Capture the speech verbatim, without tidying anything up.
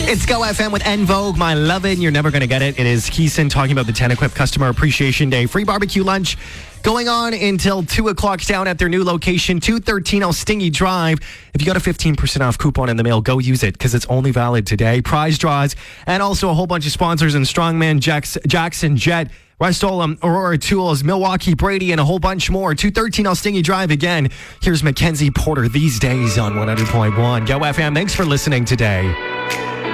It's Go F M with En Vogue, My Lovin'. You're never going to get it. It is Keeson talking about the ten Equip Customer Appreciation Day. Free barbecue lunch going on until two o'clock down at their new location, two thirteen Elstingy Drive. If you got a fifteen percent off coupon in the mail, go use it because it's only valid today. Prize draws and also a whole bunch of sponsors in Strongman, Jax, Jackson Jet, Rest-Oleum, Aurora Tools, Milwaukee Brady, and a whole bunch more. two thirteen Elstingy Drive again. Here's Mackenzie Porter these days on one hundred point one. Go F M. Thanks for listening today.